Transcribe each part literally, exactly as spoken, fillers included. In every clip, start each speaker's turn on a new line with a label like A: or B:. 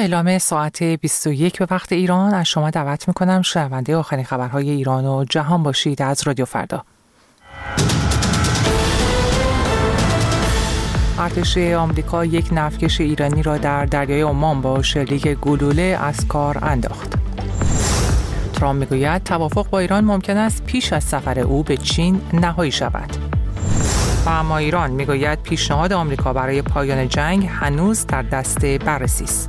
A: اعلام ساعت بیست و یک به وقت ایران از شما دعوت میکنم شنونده آخرین خبرهای ایران و جهان باشید از رادیو فردا. ارتش آمریکا یک نفتکش ایرانی را در دریای عمان با شلیک گلوله از کار انداخت. ترامپ میگوید توافق با ایران ممکن است پیش از سفر او به چین نهایی شود. و اما ایران میگوید پیشنهاد آمریکا برای پایان جنگ هنوز در دست بررسی است.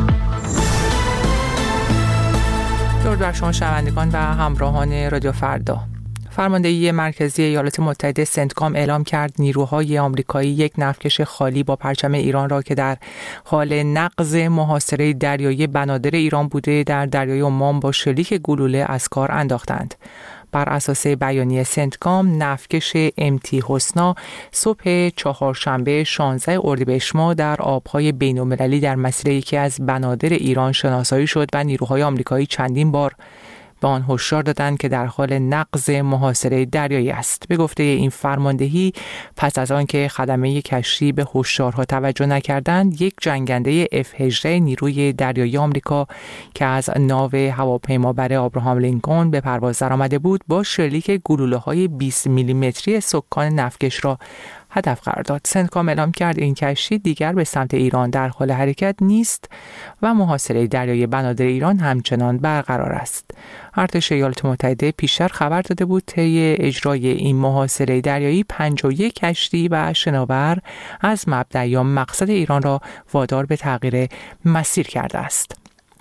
A: درود بر شما شنوندگان و همراهان رادیو فردا. فرماندهی مرکزی ایالات متحده سنتکام اعلام کرد نیروهای آمریکایی یک نفتکش خالی با پرچم ایران را که در حال نقض محاصره دریایی بنادر ایران بوده در دریای عمان با شلیک گلوله از کار انداختند. بر اساس بیانیه سنتکام، نفتکش امتی حسنا صبح چهارشنبه شانزده اردیبهشت ماه در آبهای بین‌المللی در مسیر یکی از بنادر ایران شناسایی شد و نیروهای آمریکایی چندین بار به آن هشدار دادند که در حال نقض محاصره دریایی است. به گفته این فرماندهی، پس از آن که خدمه کشتی به هشدارها توجه نکردند، یک جنگنده اف هجده نیروی دریایی آمریکا که از ناو هواپیمابر آبراهام لینکلن به پرواز درآمده بود، با شلیک گلوله‌های بیست میلیمتری سکان نفتکش را هدف قرار داد. سنتکام اعلام کرد این کشتی دیگر به سمت ایران در حال حرکت نیست و محاصره دریایی بنادر ایران همچنان برقرار است. ارتش ایالات متحده پیشتر خبر داده بود طی اجرای این محاصره دریایی پنجاه و یک کشتی و شناور از مبدأ یا مقصد ایران را وادار به تغییر مسیر کرده است.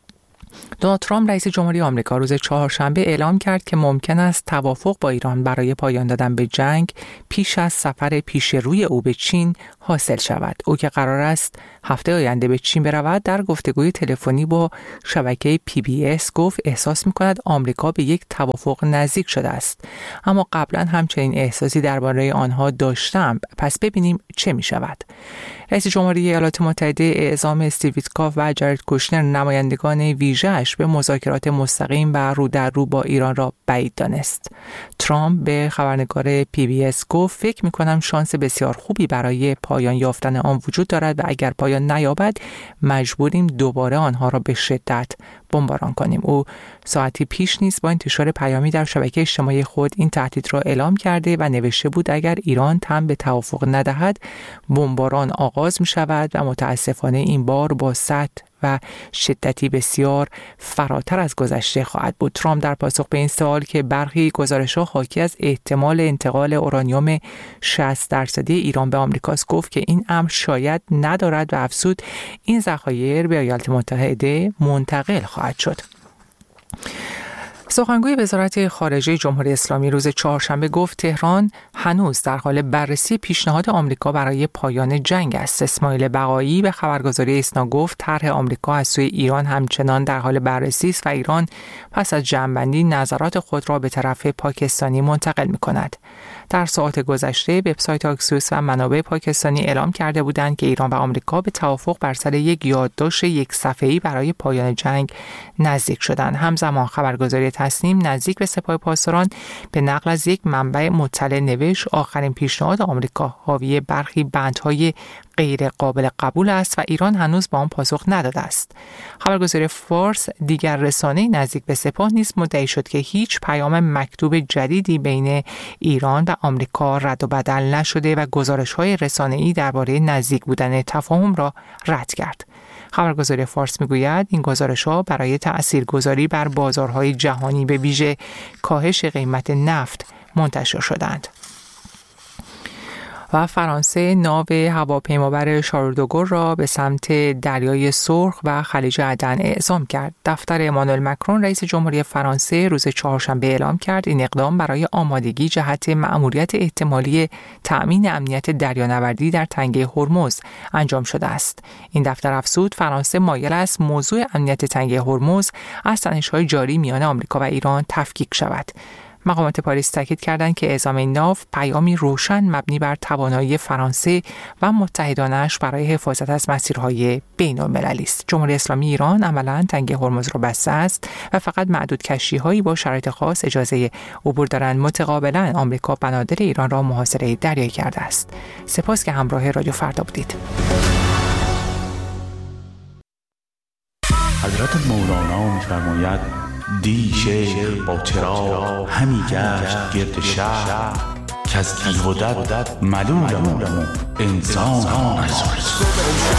A: دونالد ترامپ رئیس جمهوری آمریکا روز چهارشنبه اعلام کرد که ممکن است توافق با ایران برای پایان دادن به جنگ پیش از سفر پیش روی او به چین حاصل شود. او که قرار است هفته آینده به چین برود، در گفتگوی تلفنی با شبکه پی بی اس گفت احساس می‌کند آمریکا به یک توافق نزدیک شده است، اما قبلا همچنین احساسی درباره آنها داشتم، پس ببینیم چه می‌شود. رئیس جمهوری ایالات متحده اعزام استیو ویتکاف و جارد کوشنر نمایندگان ویژه‌اش به مذاکرات مستقیم و رو در رو با ایران را بعید دانست. ترامپ به خبرنگار پی بی اس گفت فکر می‌کنم شانس بسیار خوبی برای پایان یافتن آن وجود دارد و اگر پایان نیابد مجبوریم دوباره آنها را به شدت بمباران کنیم. او ساعتی پیش نیز با انتشار پیامی در شبکه اجتماعی خود این تهدید را اعلام کرده و نوشته بود اگر ایران تن به توافق ندهد بمباران آغاز می شود و متاسفانه این بار با سطح و شدتی بسیار فراتر از گذشته خواهد بود. ترامپ در پاسخ به این سوال که برخی گزارش‌ها حاکی از احتمال انتقال اورانیوم شصت درصدی ایران به آمریکاست گفت که این امر شاید ندارد و افزود این ذخایر به ایالات متحده منتقل خواهد شد. سخنگوی وزارت خارجه جمهوری اسلامی روز چهارشنبه گفت تهران هنوز در حال بررسی پیشنهاد آمریکا برای پایان جنگ است. اسماعیل بقایی به خبرگزاری ایسنا گفت طرح آمریکا از سوی ایران همچنان در حال بررسی است و ایران پس از جمع‌بندی نظرات خود را به طرف پاکستانی منتقل می‌کند. در ساعات گذشته وبسایت آکسیوس و منابع پاکستانی اعلام کرده بودند که ایران و آمریکا به توافق بر سر یک یادداشت یک صفحه‌ای برای پایان جنگ نزدیک شدند. همزمان خبرگزاری تصنیم نزدیک به سپاه پاسداران به نقل از یک منبع مطلع نوشت آخرین پیشنهاد آمریکا حاوی برخی بندهای غیر قابل قبول است و ایران هنوز با آن پاسخ نداده است. خبرگزاری فارس دیگر رسانه نزدیک به سپاه نیز مدعی شد که هیچ پیام مکتوب جدیدی بین ایران و آمریکا رد و بدل نشده و گزارش‌های رسانه‌ای درباره نزدیک بودن تفاهم را رد کرد. خبرگزاری فارس میگوید این گزارش‌ها برای تأثیرگذاری بر بازارهای جهانی به ویژه کاهش قیمت نفت منتشر شدند. و فرانسه ناو هواپیمابر شارل دوگل را به سمت دریای سرخ و خلیج عدن اعزام کرد. دفتر امانوئل مکرون رئیس جمهوری فرانسه روز چهارشنبه اعلام کرد این اقدام برای آمادگی جهت مأموریت احتمالی تأمین امنیت دریانوردی در تنگه هرمز انجام شده است. این دفتر افزود فرانسه مایل است موضوع امنیت تنگه هرمز از تنش‌های جاری میان آمریکا و ایران تفکیک شود. مقامات پاریس تاکید کردند که اعزام این ناو پیامی روشن مبنی بر توانایی فرانسه و متحدانش برای حفاظت از مسیرهای بین‌المللی است. جمهوری اسلامی ایران عملاً تنگه هرمز را بسته است و فقط معدود کشتی‌هایی با شرایط خاص اجازه عبور دارند. متقابلاً آمریکا بنادر ایران را محاصره دریایی کرده است. سپاس که همراه رادیو فردا بودید.
B: حضرت مولانا می‌فرماید دی شیخ با چراغ همی گشت گرد شهر که از دیو و دد ملولم انسان از